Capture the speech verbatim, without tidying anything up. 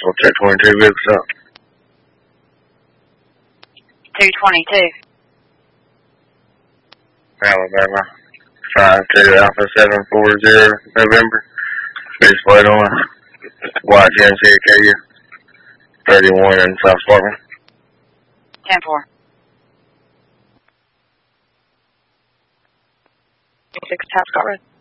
possible. Check twenty-two, vehicles up. two twenty-two. Alabama. five two Alpha seven four zero, November. Speed plate on. White Gen C K U. thirty-one in South Sparkman. ten four. six Top Scott Road.